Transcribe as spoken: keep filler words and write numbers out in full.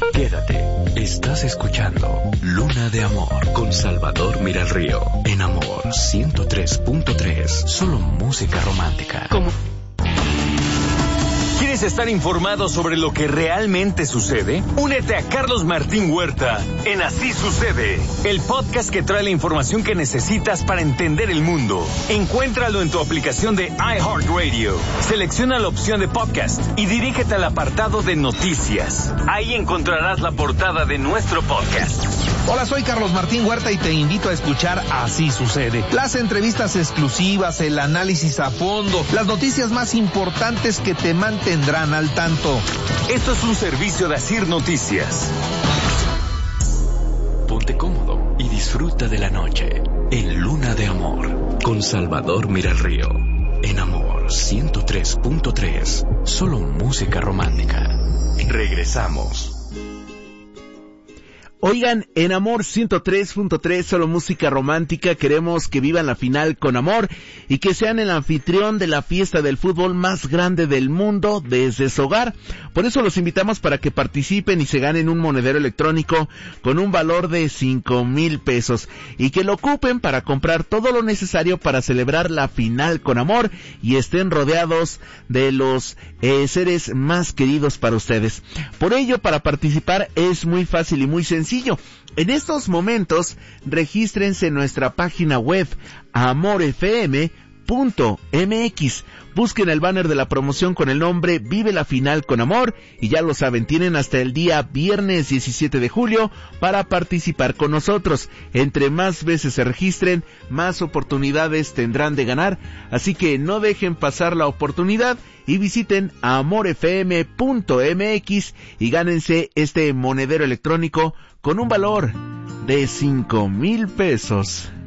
Quédate, estás escuchando Luna de Amor con Salvador Miralrío en Amor ciento tres punto tres, solo música romántica. ¿Cómo? ¿Quieres estar informado sobre lo que realmente sucede? Únete a Carlos Martín Huerta en Así Sucede, el podcast que trae la información que necesitas para entender el mundo. Encuéntralo en tu aplicación de iHeartRadio. Selecciona la opción de podcast y dirígete al apartado de noticias. Ahí encontrarás la portada de nuestro podcast. Hola, soy Carlos Martín Huerta y te invito a escuchar Así Sucede. Las entrevistas exclusivas, el análisis a fondo, las noticias más importantes que te mantendrán al tanto. Esto es un servicio de Asir Noticias. Ponte cómodo y disfruta de la noche en Luna de Amor con Salvador Miralrío en Amor ciento tres punto tres, solo música romántica. Regresamos. Oigan, en Amor ciento tres punto tres, solo música romántica, queremos que vivan la final con amor y que sean el anfitrión de la fiesta del fútbol más grande del mundo desde su hogar. Por eso los invitamos para que participen y se ganen un monedero electrónico con un valor de cinco mil pesos y que lo ocupen para comprar todo lo necesario para celebrar la final con amor y estén rodeados de los eh, seres más queridos para ustedes. Por ello, para participar es muy fácil y muy sencillo. En estos momentos, regístrense en nuestra página web amor f m punto m x. Busquen el banner de la promoción con el nombre Vive la Final con Amor y ya lo saben, tienen hasta el día viernes diecisiete de julio para participar con nosotros. Entre más veces se registren, más oportunidades tendrán de ganar, así que no dejen pasar la oportunidad y visiten amor f m punto m x y gánense este monedero electrónico con un valor de cinco mil pesos.